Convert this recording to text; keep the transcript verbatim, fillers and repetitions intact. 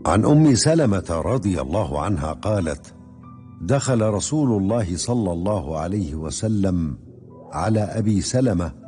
عن أم سلمة رضي الله عنها قالت: دخل رسول الله صلى الله عليه وسلم على أبي سلمة